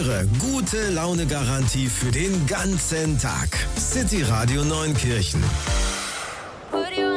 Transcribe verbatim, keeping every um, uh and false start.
Ihre gute Laune-Garantie für den ganzen Tag. City Radio Neunkirchen. Put your